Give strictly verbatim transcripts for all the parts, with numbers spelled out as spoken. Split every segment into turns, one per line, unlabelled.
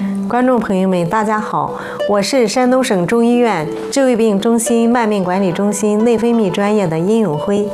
观众朋友们，大家好，我是山东省中医院治胃病中心慢病管理中心内分泌专业的殷永辉。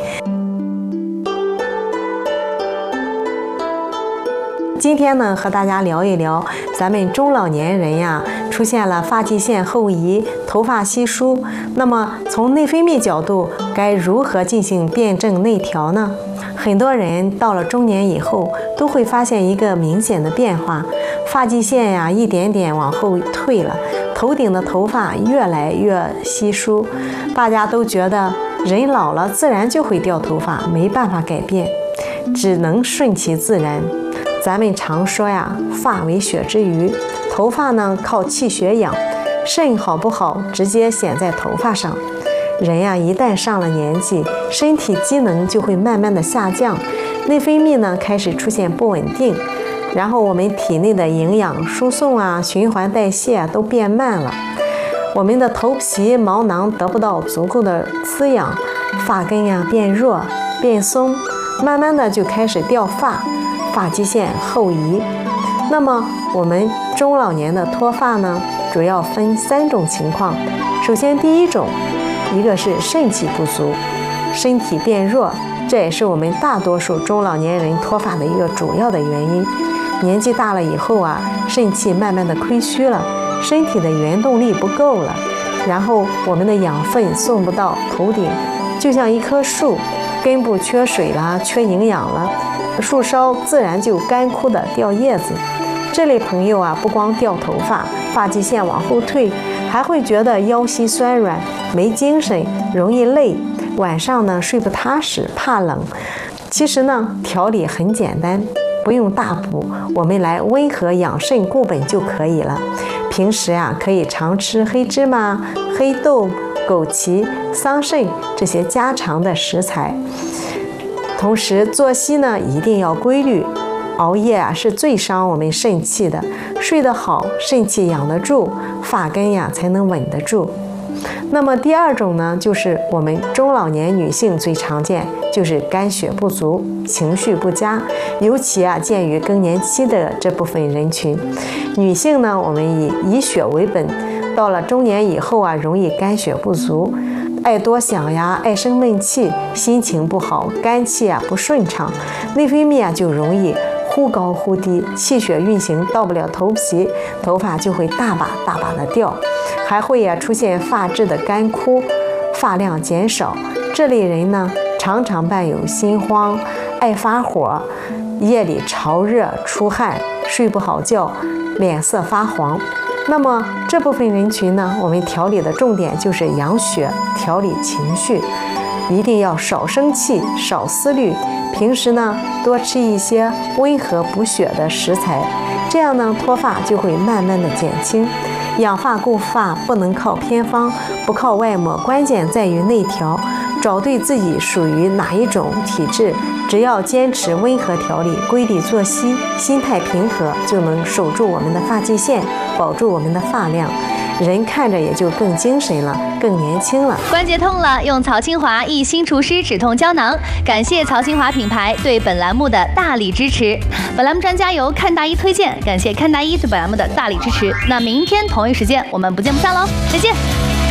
今天呢，和大家聊一聊咱们中老年人呀，出现了发际线后移、头发稀疏。那么从内分泌角度，该如何进行辩证内调呢？很多人到了中年以后，都会发现一个明显的变化，发际线呀一点点往后退了，头顶的头发越来越稀疏。大家都觉得人老了自然就会掉头发，没办法改变，只能顺其自然。咱们常说呀，发为血之余，头发呢靠气血养，肾好不好直接显在头发上。人呀一旦上了年纪，身体机能就会慢慢的下降，内分泌呢开始出现不稳定，然后我们体内的营养输送啊、循环代谢啊都变慢了，我们的头皮毛囊得不到足够的滋养，发根呀变弱变松，慢慢的就开始掉发，发际线后移。那么我们中老年的脱发呢，主要分三种情况。首先第一种，一个是肾气不足，身体变弱，这也是我们大多数中老年人脱发的一个主要的原因。年纪大了以后啊，肾气慢慢的亏虚了，身体的原动力不够了，然后我们的养分送不到头顶，就像一棵树根部缺水了，缺营养了，树梢自然就干枯的掉叶子。这类朋友啊，不光掉头发，发际线往后退，还会觉得腰膝酸软，没精神，容易累，晚上呢睡不踏实，怕冷。其实呢，调理很简单，不用大补，我们来温和养肾固本就可以了。平时啊，可以常吃黑芝麻、黑豆、枸杞、桑葚这些家常的食材。同时作息呢一定要规律，熬夜啊是最伤我们肾气的，睡得好，肾气养得住，发根呀才能稳得住。那么第二种呢，就是我们中老年女性最常见，就是肝血不足，情绪不佳，尤其啊见于更年期的这部分人群。女性呢，我们以以血为本，到了中年以后啊，容易肝血不足，爱多想呀，爱生闷气，心情不好，肝气啊不顺畅，内分泌啊就容易忽高忽低，气血运行到不了头皮，头发就会大把大把的掉，还会呀、啊、出现发质的干枯，发量减少。这类人呢，常常伴有心慌，爱发火，夜里潮热出汗，睡不好觉，脸色发黄。那么这部分人群呢，我们调理的重点就是养血，调理情绪，一定要少生气，少思虑。平时呢，多吃一些温和补血的食材，这样呢，脱发就会慢慢的减轻。养发固发不能靠偏方，不靠外抹，关键在于内调，找对自己属于哪一种体质，只要坚持温和调理，规律作息，心态平和，就能守住我们的发际线，保住我们的发量，人看着也就更精神了，更年轻了。
关节痛了，用曹清华益心除湿止痛胶囊。感谢曹清华品牌对本栏目的大力支持。本栏目专家由看大医推荐，感谢看大医对本栏目的大力支持。那明天同一时间我们不见不散喽，再见。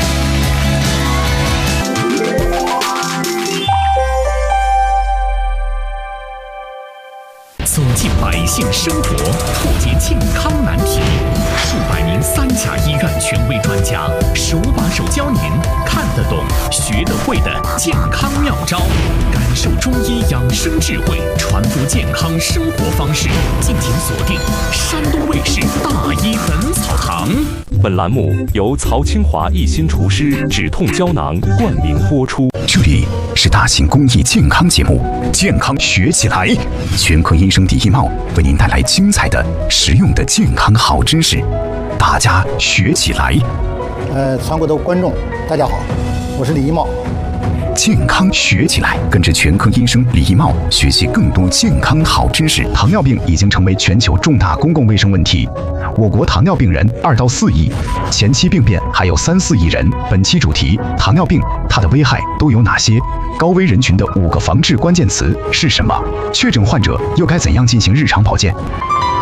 走进百姓生活，破解健康难题，数百名三甲医院权威专家手把手教您看得懂、学得会的健康妙招，感受中医养生智慧，传播健康生活方式。敬请锁定山东卫视《大医本草堂》。
本栏目由曹清华益心除湿止痛胶囊冠名播出。
这里是大型公益健康节目《健康学起来》，全科医生李一茂为您带来精彩的、实用的健康好知识，大家学起来。
呃，全国的观众，大家好，我是李一茂。
健康学起来，跟着全科医生李一茂学习更多健康好知识。糖尿病已经成为全球重大公共卫生问题，我国糖尿病人二到四亿，前期病变还有三四亿人。本期主题：糖尿病它的危害都有哪些？高危人群的五个防治关键词是什么？确诊患者又该怎样进行日常保健？